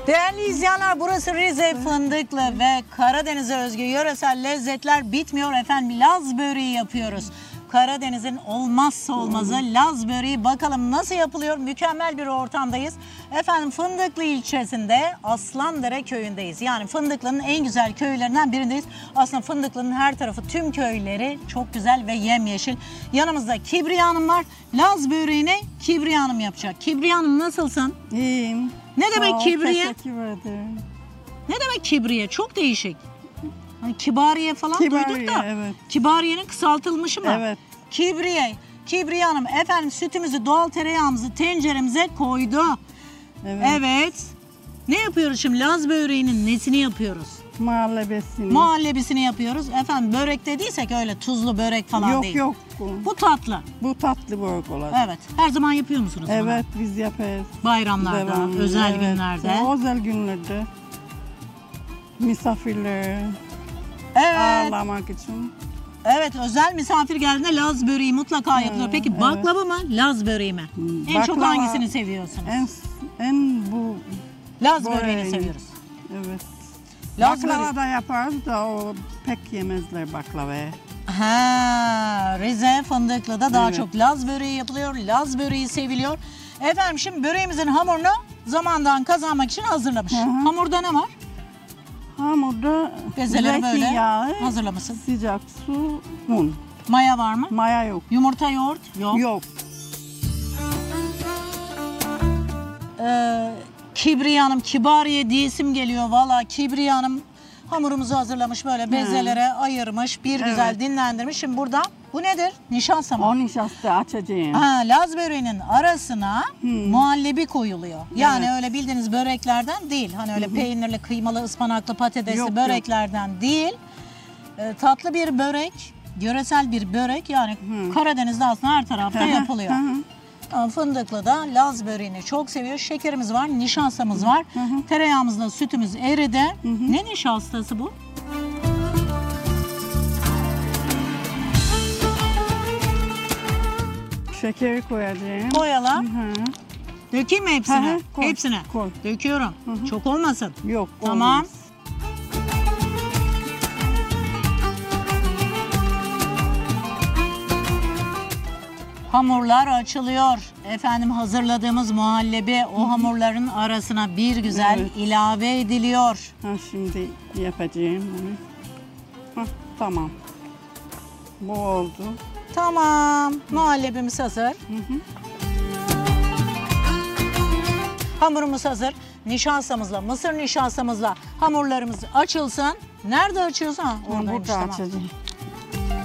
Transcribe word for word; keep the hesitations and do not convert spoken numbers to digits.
Değerli izleyenler, burası Rize Fındıklı ve Karadeniz'e özgü yöresel lezzetler bitmiyor efendim. Laz böreği yapıyoruz. Karadeniz'in olmazsa olmazı Laz böreği. Bakalım nasıl yapılıyor? Mükemmel bir ortamdayız. Efendim Fındıklı ilçesinde Aslandere köyündeyiz. Yani Fındıklı'nın en güzel köylerinden birindeyiz. Aslında Fındıklı'nın her tarafı, tüm köyleri çok güzel ve yemyeşil. Yanımızda Kibriye Hanım var. Laz böreğini Kibriye Hanım yapacak. Kibriye Hanım nasılsın? İyiyim. Ne demek Sağ ol, Kibriye? Teşekkür ederim. Ne demek Kibriye? Çok değişik. Hani Kibariye falan Kibariye, duyduk da. evet. Kibariye'nin kısaltılmışı mı? Evet. Kibriye. Kibriye Hanım efendim sütümüzü, doğal tereyağımızı tenceremize koydu. Evet. Evet. Ne yapıyoruz şimdi? Laz böreğinin nesini yapıyoruz? Muhallebesini. Muhallebisini yapıyoruz. Efendim börek dediysek öyle tuzlu börek falan yok değil. yok. Bu tatlı. Bu tatlı börek olacak. Evet. Her zaman yapıyor musunuz bunu? Evet, biz yaparız. Bayramlarda, Devamlı, özel evet. günlerde. O özel günlerde. Misafirleri Evet. ağırlamak için. Evet, özel misafir geldiğinde Laz böreği mutlaka yapılıyor. Peki evet. baklava mı, Laz böreği mi? Hmm, En çok baklava- hangisini seviyorsunuz? En, en bu Laz böreği. böreğini seviyoruz. Evet. Laz baklava böreği. da yaparız da o pek yemezler baklavayı. Ha, Rize Fındıklı'da daha Evet. çok Laz böreği yapılıyor. Laz böreği seviliyor. Efendim şimdi böreğimizin hamurunu zamandan kazanmak için hazırlamış. Hı hı. Hamurda ne var? Hamurda Bezeleri böyle zeytinyağı, hazırlamışsın. sıcak su, un. Maya var mı? Maya yok. Yumurta, yoğurt? Yok. Yok. Ee, Kibriye Hanım, Kibariye diye isim geliyor. Valla Kibriye Hanım hamurumuzu hazırlamış, böyle bezelere ayırmış, bir güzel Evet. dinlendirmiş. Şimdi burada bu nedir? Nişasta mı? O nişasta açacağım. Ha, Laz böreğinin arasına muhallebi koyuluyor. Yani Evet. öyle bildiğiniz böreklerden değil. Hani öyle peynirli, kıymalı, ıspanaklı, patatesli Yok, yok. böreklerden değil. Ee, tatlı bir börek, yöresel bir börek. Yani Karadeniz'de aslında her tarafta Hı hı, yapılıyor. hı hı. Ama Fındıklı'da Laz böreğini çok seviyor. Şekerimiz var, nişastamız var. Tereyağımızla sütümüz eridi. Ne nişastası bu? Şekeri koyacağım. Koyalım. Hı. Dökeyim mi hepsini? Hı hı, koy, Hepsini. koy. Döküyorum. Çok olmasın. Yok. Tamam. olmaz. Hamurlar açılıyor. Efendim hazırladığımız muhallebi o hamurların arasına bir güzel Evet. ilave ediliyor. Ha, şimdi yapacağım bunu. Hah, tamam. Bu oldu. Tamam. Muhallebimiz hazır. Hamurumuz hazır. Nişastamızla, mısır nişastamızla hamurlarımız açılsın. Nerede açıyorsun? Ha, Ha, oradaymış, burada tamam. açacağım.